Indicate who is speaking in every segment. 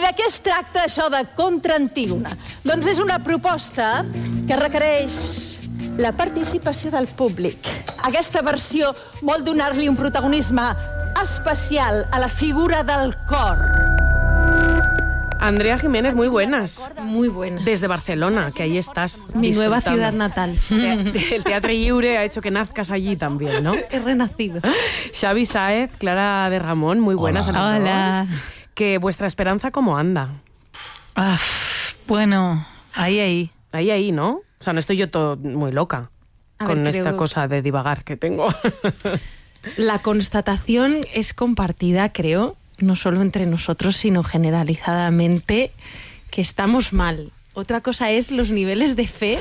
Speaker 1: de què es tracta això de Contra Antígona? Doncs és una proposta que requereix la participació del públic. Aquesta versió vol donar-li un protagonisme especial a la figura del cor.
Speaker 2: Andrea Jiménez, muy buenas.
Speaker 3: Muy buenas.
Speaker 2: Desde Barcelona, que ahí estás.
Speaker 3: Mi nueva ciudad natal.
Speaker 2: El Teatre Lliure ha hecho que nazcas allí también, ¿no?
Speaker 3: He renacido.
Speaker 2: Xavi Sáez, Clara de Ramón, muy buenas a los dos.
Speaker 4: Hola.
Speaker 2: Que vuestra esperanza, ¿cómo anda?
Speaker 4: Bueno, ahí.
Speaker 2: Ahí, ¿no? O sea, no estoy yo muy loca con esta cosa de divagar que tengo.
Speaker 3: La constatación es compartida, creo, no solo entre nosotros, sino generalizadamente, que estamos mal. Otra cosa es los niveles de fe.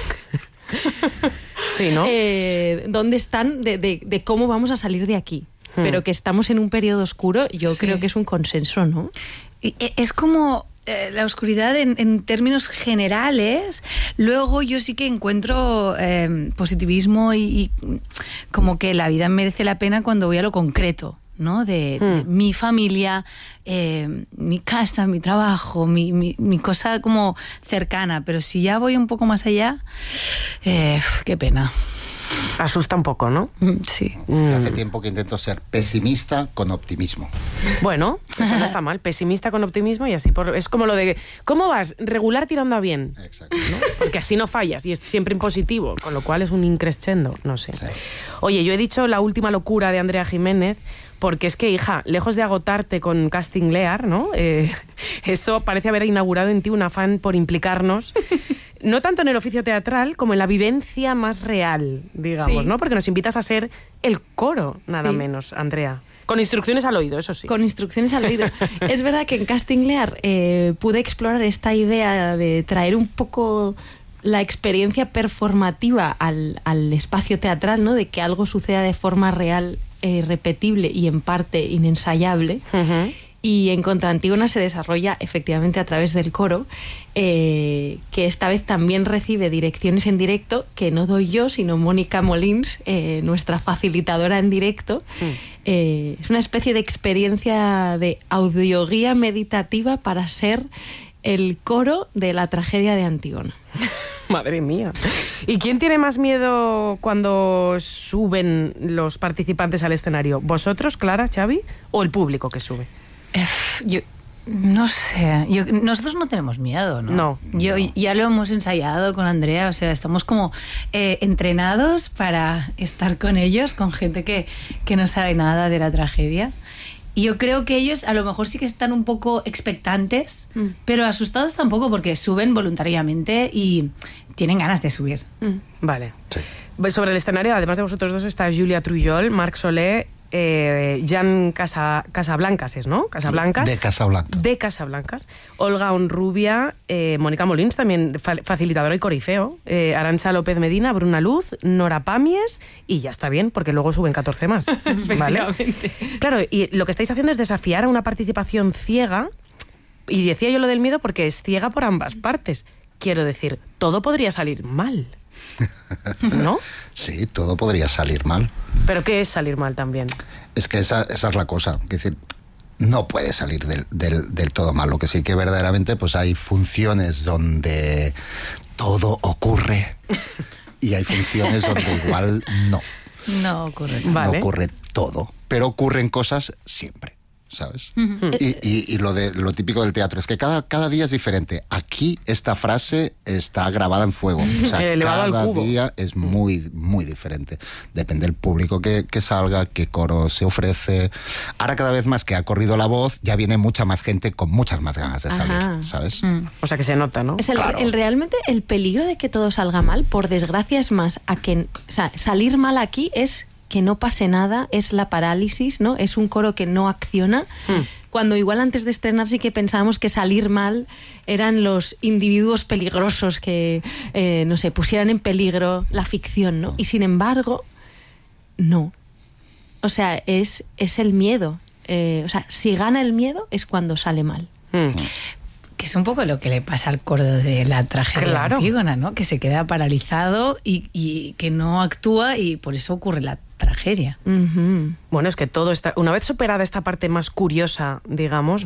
Speaker 2: Sí, ¿no?
Speaker 3: ¿Dónde están de cómo vamos a salir de aquí? Pero que estamos en un periodo oscuro, yo creo que es un consenso, ¿no?
Speaker 4: Es como la oscuridad en términos generales. Luego yo sí que encuentro positivismo y como que la vida merece la pena cuando voy a lo concreto, ¿no? De mi familia, mi casa, mi trabajo, mi cosa como cercana. Pero si ya voy un poco más allá, qué pena.
Speaker 2: Asusta un poco, ¿no?
Speaker 4: Sí.
Speaker 5: Hace tiempo que intento ser pesimista con optimismo.
Speaker 2: Bueno, eso no está mal. Pesimista con optimismo y así. Es como lo de, ¿cómo vas? Regular tirando a bien.
Speaker 5: Exacto.
Speaker 2: ¿No? Porque así no fallas y es siempre en positivo, con lo cual es un increscendo, no sé. Sí. Oye, yo he dicho la última locura de Andrea Jiménez porque es que, hija, lejos de agotarte con Casting Lear, ¿no? Esto parece haber inaugurado en ti un afán por implicarnos no tanto en el oficio teatral como en la vivencia más real, digamos, ¿no? Porque nos invitas a ser el coro, nada menos, Andrea. Con instrucciones al oído, eso sí.
Speaker 3: Con instrucciones al oído. Es verdad que en Casting Lear pude explorar esta idea de traer un poco la experiencia performativa al espacio teatral, ¿no? De que algo suceda de forma real, repetible y en parte inensayable. Y en Contra Antígona se desarrolla efectivamente a través del coro, que esta vez también recibe direcciones en directo, que no doy yo, sino Mónica Molins, nuestra facilitadora en directo. Es una especie de experiencia de audioguía meditativa para ser el coro de la tragedia de Antígona.
Speaker 2: Madre mía. ¿Y quién tiene más miedo cuando suben los participantes al escenario? ¿Vosotros, Clara, Xavi, o el público que sube?
Speaker 4: Yo no sé, nosotros no tenemos miedo, ¿no? Ya lo hemos ensayado con Andrea, o sea, estamos como entrenados para estar con ellos, con gente que no sabe nada de la tragedia. Y yo creo que ellos a lo mejor sí que están un poco expectantes, pero asustados tampoco, porque suben voluntariamente y tienen ganas de subir.
Speaker 2: Vale. Sí. Sobre el escenario, además de vosotros dos, está Julia Trujol, Marc Solé, Jan Casablancas, ¿no? Casablancas.
Speaker 5: Sí, de
Speaker 2: Casablancas. Olga Honrubia, Mónica Molins, también facilitadora y corifeo, Arantxa López Medina, Bruna Luz, Nora Pamies, y ya está bien, porque luego suben 14 más. ¿Vale? Claro, y lo que estáis haciendo es desafiar a una participación ciega, y decía yo lo del miedo porque es ciega por ambas partes. Quiero decir, todo podría salir mal, ¿no?
Speaker 5: Sí, todo podría salir mal.
Speaker 2: ¿Pero qué es salir mal también?
Speaker 5: Es que esa es la cosa. Es decir, no puede salir del todo mal. Lo que sí que verdaderamente pues hay funciones donde todo ocurre y hay funciones donde igual no.
Speaker 4: No ocurre.
Speaker 2: Vale.
Speaker 5: No ocurre todo, pero ocurren cosas siempre, ¿sabes? Y lo típico del teatro es que cada día es diferente. Aquí esta frase está grabada en fuego. O sea, cada día es muy, muy diferente. Depende del público que salga, qué coro se ofrece. Ahora cada vez más que ha corrido la voz, ya viene mucha más gente con muchas más ganas de salir, ¿sabes?
Speaker 2: O sea que se nota, ¿no?
Speaker 3: Es realmente el peligro de que todo salga mal, por desgracia, es más a que, o sea, salir mal aquí es que no pase nada, es la parálisis, ¿no? Es un coro que no acciona. Cuando igual antes de estrenar sí que pensábamos que salir mal eran los individuos peligrosos que, no sé, pusieran en peligro la ficción, ¿no? Y sin embargo, no. O sea, es el miedo. O sea, si gana el miedo es cuando sale mal.
Speaker 4: Que es un poco lo que le pasa al coro de la tragedia de Antígona, ¿no? Que se queda paralizado y que no actúa y por eso ocurre la tragedia.
Speaker 2: Bueno, es que todo está... Una vez superada esta parte más curiosa, digamos,